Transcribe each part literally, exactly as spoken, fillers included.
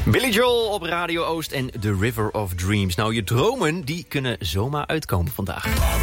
Billy Joel op Radio Oost en The River of Dreams. Nou, je dromen die kunnen zomaar uitkomen vandaag.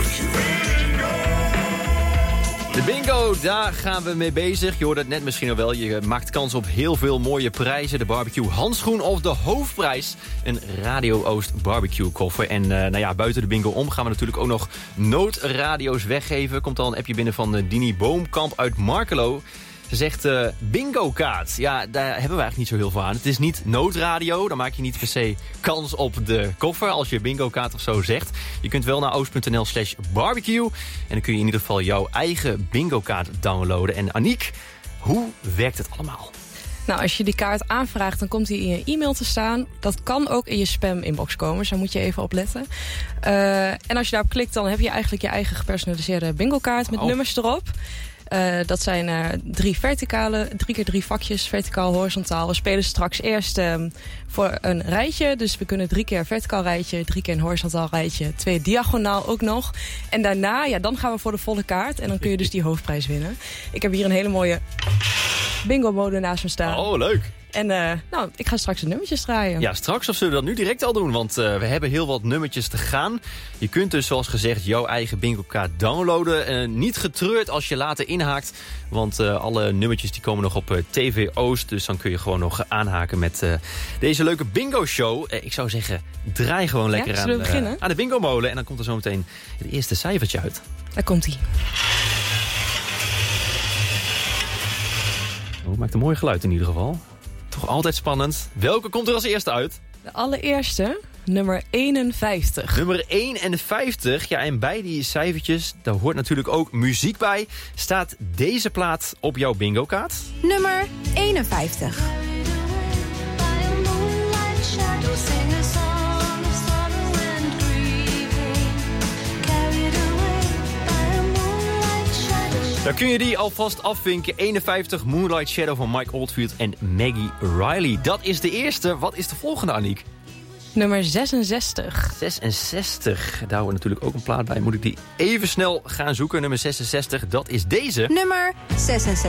De bingo, daar gaan we mee bezig. Je hoorde het net misschien al wel. Je maakt kans op heel veel mooie prijzen. De barbecue handschoen of de hoofdprijs. Een Radio Oost barbecue koffer. En uh, nou ja, buiten de bingo om gaan we natuurlijk ook nog noodradio's weggeven. Komt al een appje binnen van uh, Dini Boomkamp uit Markelo. Ze zegt uh, bingo-kaart. Ja, daar hebben we eigenlijk niet zo heel veel aan. Het is niet noodradio. Dan maak je niet per se kans op de koffer als je bingo-kaart of zo zegt. Je kunt wel naar oost.nl slash barbecue. En dan kun je in ieder geval jouw eigen bingo-kaart downloaden. En Aniek, hoe werkt het allemaal? Nou, als je die kaart aanvraagt, dan komt die in je e-mail te staan. Dat kan ook in je spam-inbox komen, dus daar moet je even op letten. Uh, en als je daarop klikt, dan heb je eigenlijk je eigen gepersonaliseerde bingo-kaart met oh. nummers erop. Uh, dat zijn uh, drie verticale, drie keer drie vakjes, verticaal, horizontaal. We spelen straks eerst um, voor een rijtje. Dus we kunnen drie keer verticaal rijtje, drie keer een horizontaal rijtje, twee diagonaal ook nog. En daarna, ja, dan gaan we voor de volle kaart. En dan kun je dus die hoofdprijs winnen. Ik heb hier een hele mooie bingo-mode naast me staan. Oh, leuk. En uh, nou, ik ga straks de nummertjes draaien. Ja, straks, of zullen we dat nu direct al doen? Want uh, we hebben heel wat nummertjes te gaan. Je kunt dus, zoals gezegd, jouw eigen bingo-kaart downloaden. Uh, niet getreurd als je later inhaakt. Want uh, alle nummertjes die komen nog op uh, T V Oost. Dus dan kun je gewoon nog aanhaken met uh, deze leuke bingo-show. Uh, ik zou zeggen, draai gewoon lekker ja, aan, uh, aan de bingo-molen. En dan komt er zo meteen het eerste cijfertje uit. Daar komt-ie. Oh, maakt een mooi geluid in ieder geval. Toch altijd spannend. Welke komt er als eerste uit? De allereerste, nummer eenenvijftig. Nummer eenenvijftig, ja, en bij die cijfertjes, daar hoort natuurlijk ook muziek bij. Staat deze plaat op jouw bingo-kaart? Nummer eenenvijftig. Dan kun je die alvast afvinken. eenenvijftig, Moonlight Shadow van Mike Oldfield en Maggie Riley. Dat is de eerste. Wat is de volgende, Aniek? Nummer zesenzestig. zesenzestig. Daar hoort natuurlijk ook een plaat bij. Moet ik die even snel gaan zoeken. Nummer zesenzestig, dat is deze. Nummer zesenzestig.